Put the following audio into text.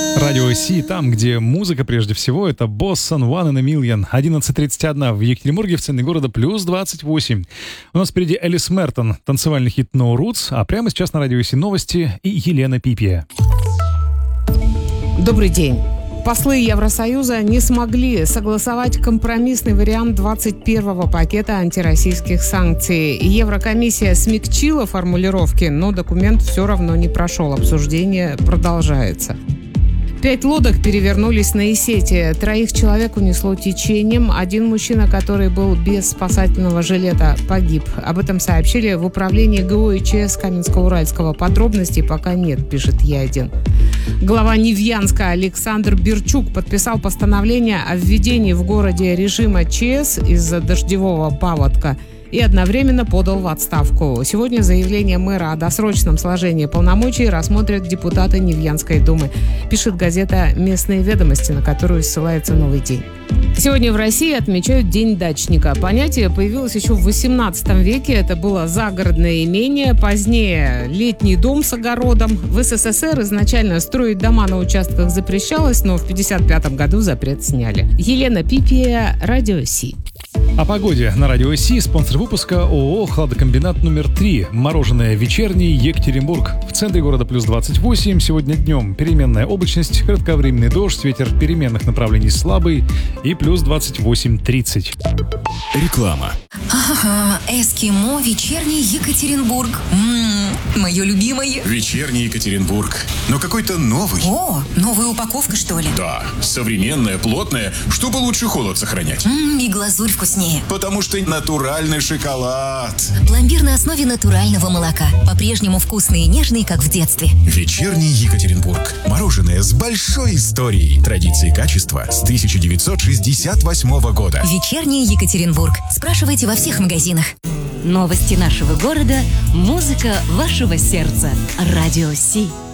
Радио Си, там, где музыка прежде всего, это Boston One in a Million. 11:31 в Екатеринбурге, в центре города, плюс 28. У нас впереди Элис Мертон, танцевальный хит No Roots, а прямо сейчас на Радио Си новости и Елена Пипия. Добрый день. Послы Евросоюза не смогли согласовать компромиссный вариант 21-го пакета антироссийских санкций. Еврокомиссия смягчила формулировки, но документ все равно не прошел. Обсуждение продолжается. 5 лодок перевернулись на Исетии. 3 человек унесло течением. Один мужчина, который был без спасательного жилета, погиб. Об этом сообщили в управлении ГО и ЧС Каменско-Уральского. Подробностей пока нет, пишет Е1. Глава Невьянска Александр Берчук подписал постановление о введении в городе режима ЧС из-за дождевого паводка и одновременно подал в отставку. Сегодня заявление мэра о досрочном сложении полномочий рассмотрят депутаты Невьянской думы, пишет газета «Местные ведомости», на которую ссылается «Новый день». Сегодня в России отмечают День дачника. Понятие появилось еще в 18 веке. Это было загородное имение, позднее летний дом с огородом. В СССР изначально строить дома на участках запрещалось, но в 1955 году запрет сняли. Елена Пипия, Радио Си. О погоде на Радио Си. Спонсор выпуска ООО «Хладокомбинат номер 3». Мороженое «Вечерний», Екатеринбург. В центре города плюс 28. Сегодня днем переменная облачность, кратковременный дождь, ветер переменных направлений слабый и плюс 28-30. Реклама. Эскимо «Вечерний Екатеринбург». Мое любимое. Вечерний Екатеринбург. Но какой-то новый. О, новая упаковка, что ли? Да, современная, плотная, чтобы лучше холод сохранять. И глазурь вкуснее. Потому что натуральный шоколад. Пломбир на основе натурального молока. По-прежнему вкусный и нежный, как в детстве. Вечерний Екатеринбург. Мороженое с большой историей. Традиции качества с 1968 года. Вечерний Екатеринбург. Спрашивайте во всех магазинах. Новости нашего города, музыка вашего сердца. Радио Си.